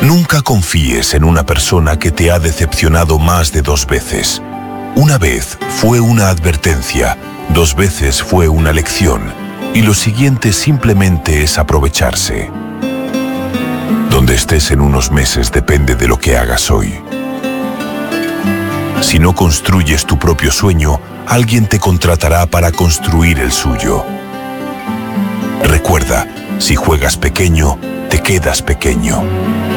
Nunca confíes en una persona que te ha decepcionado más de 2 veces. Una vez fue una advertencia, 2 veces fue una lección, y lo siguiente simplemente es aprovecharse. Donde estés en unos meses depende de lo que hagas hoy. Si no construyes tu propio sueño, alguien te contratará para construir el suyo. Recuerda, si juegas pequeño, te quedas pequeño.